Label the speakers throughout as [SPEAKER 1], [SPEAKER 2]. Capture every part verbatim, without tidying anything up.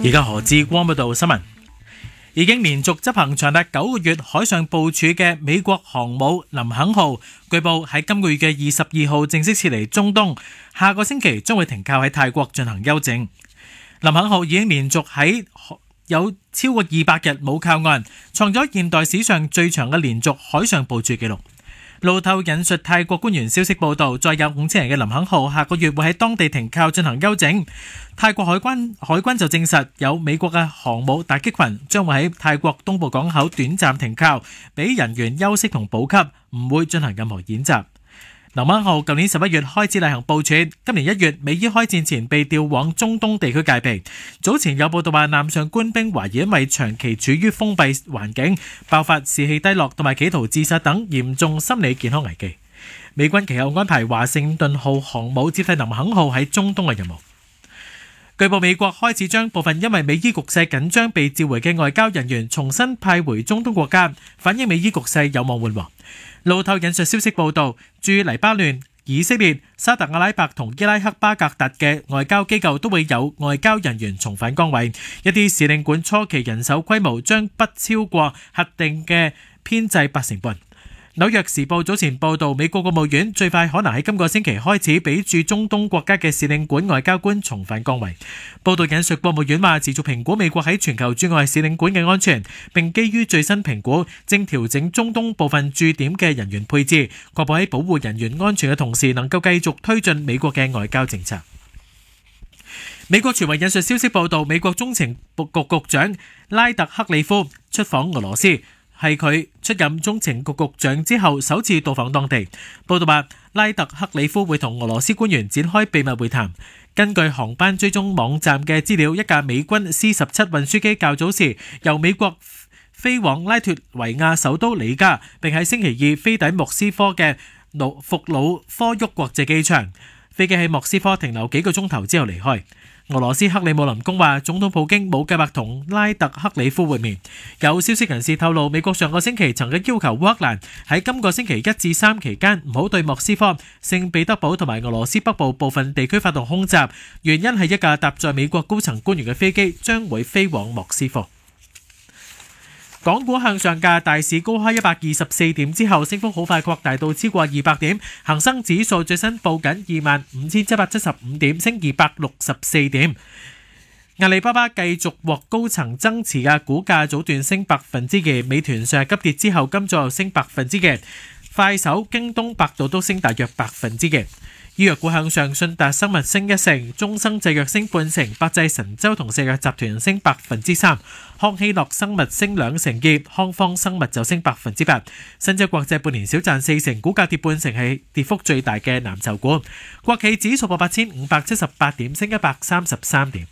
[SPEAKER 1] 而家何志光報道新聞。已經連續執行長達九個月海上部署嘅美國航母林肯號，據報喺今個月嘅二十二號正式撤離中東，下個星期將會停靠喺泰國進行休整。林肯號已經連續喺有超過二百日冇靠岸，創咗現代史上最長嘅連續海上部署紀錄。路透引述泰國官員消息報道，載有五千人嘅林肯號下個月會喺當地停靠進行休整。泰國海軍海軍就證實，有美國嘅航母打擊群將會喺泰國東部港口短暫停靠，俾人員休息同補給，唔會進行任何演習。林肯號舊年十一月開始例行部署，今年一月美伊開戰前被調往中東地區戒備。早前有報道話，艦上官兵懷疑因為長期處於封閉環境，爆發士氣低落同埋企圖自殺等嚴重心理健康危機。美軍其後安排華盛頓號航母接替林肯號喺中東嘅任務。據報美國開始將部分因為美伊局勢緊張被召回嘅外交人員重新派回中東國家，反映美伊局勢有望緩和。路透引述消息報道，駐黎巴嫩、以色列、沙特阿拉伯同伊拉克巴格達嘅外交機構都會有外交人員重返崗位，一啲使領館初期人手規模將不超過核定嘅編制八成半。紐約時報早前報道，美國國務院最快可能喺今個星期開始俾駐中東國家嘅使領館外交官重返崗位。報道引述國務院話，持續評估美國喺全球駐外使領館嘅安全，並基於最新評估，正調整中東部分駐點嘅人員配置，確保喺保護人員安全嘅同時，能夠繼續推進美國嘅外交政策。美國傳媒引述消息報道，美國中情局局長拉特克里夫出訪俄羅斯，係佢出任中情局局長之後首次到訪當地。報道話，拉特克里夫會同俄羅斯官員展開秘密會談。根據航班追蹤網站嘅資料，一架美軍 C 十七運輸機較早時由美國飛往拉脫維亞首都里加，並喺星期二飛抵莫斯科嘅弗魯科沃國際機場。飛機喺莫斯科停留幾個鐘頭之後離開。俄羅斯克里姆林宮話，總統普京冇計劃同拉特克里夫會面。有消息人士透露，美國上個星期曾經要求烏克蘭喺今個星期一至三期間唔好對莫斯科、聖彼得堡同埋俄羅斯北部部分地區發動空襲，原因係一架搭載美國高層官員嘅飛機將會飛往莫斯科。港股向上價，大市高開一百二十四點之後，升幅好快擴大到超過二百點。恒生指數最新報緊二萬五千七百七十五點，升二百六十四點。阿里巴巴繼續獲高層增持嘅股價早段升百分之二，美團上日急跌之後，今早又升百分之二。快手、京東、百度都升大約百分之二。醫藥股向上，信達生物升一成，中生製藥升半成，百濟神州同石藥集團升百分之三，康希諾生物升兩成二，康方生物就升百分之八。新洲國際半年小賺四成，股價跌半成，係跌幅最大嘅藍籌股。國企指數報八千五百七十八點，升一百三十三點。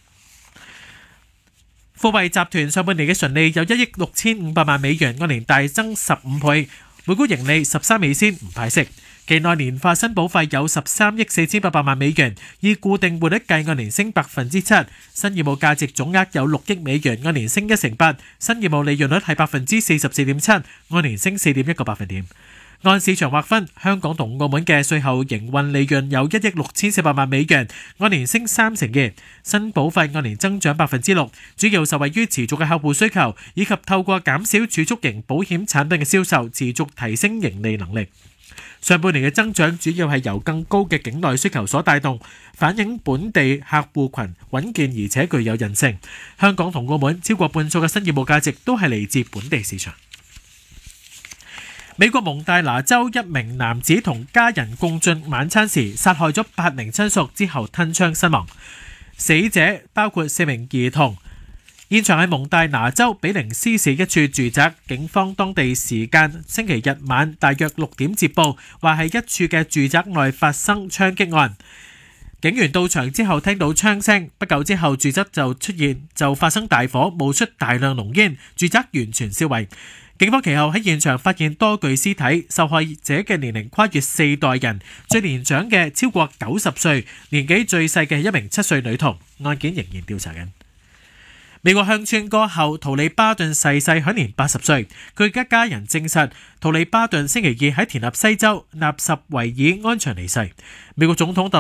[SPEAKER 1] 富衛集團上半年嘅純利有一億六千五百萬美元，按年大增十五倍，每股盈利十三美仙，唔派息。期內年化新保費有十三億四千八百萬美元，以固定匯率計按年升百分之七。新業務價值總額有六億美元，按年升一成八。新業務利潤率係百分之四十四點七，按年升四點一個百分點。按市場劃分，香港同澳門嘅稅後營運利潤有一億六千四百萬美元，按年升三成二。新保費按年增長百分之六，主要受惠於持續嘅客戶需求，以及透過減少儲蓄型保險產品嘅銷售，持續提升盈利能力。上半年嘅增長主要係由更高嘅境內需求所帶動，反映本地客戶群穩健而且具有韌性。香港同澳門超過半數嘅新業務價值都係嚟自本地市場。美國蒙大拿州一名男子同家人共進晚餐時，殺害咗八名親屬之後吞槍身亡，死者包括四名兒童。現場喺蒙大拿州比靈斯市一處住宅，警方當地時間星期日晚大約六點接報，話係一處嘅住宅內發生槍擊案。警員到場之後聽到槍聲，不久之後住宅就出現就發生大火，冒出大量濃煙，住宅完全燒毀。警方其後喺現場發現多具屍體，受害者嘅年齡跨越四代人，最年長嘅超過九十歲，年紀最細嘅係一名七歲女童。案件仍然調查緊。美國鄉村歌后圖利巴頓逝世，享年八十歲。佢一家人證實，圖利巴頓星期二喺田納西州納什維爾安詳離世。美國總統特